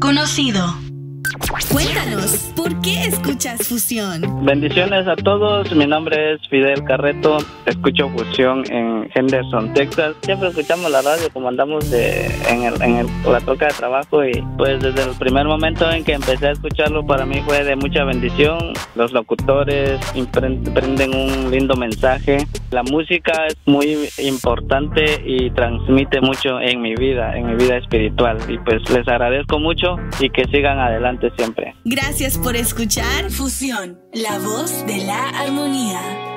conocido. Cuéntanos, ¿por qué escuchas Fusión? Bendiciones a todos, mi nombre es Fidel Carreto, escucho Fusión en Henderson, Texas. Siempre escuchamos la radio como andamos en la troca de trabajo y pues desde el primer momento en que empecé a escucharlo para mí fue de mucha bendición. Los locutores prenden un lindo mensaje. La música es muy importante y transmite mucho en mi vida espiritual y pues les agradezco mucho y que sigan adelante siempre. Gracias por escuchar Fusión, la voz de la armonía.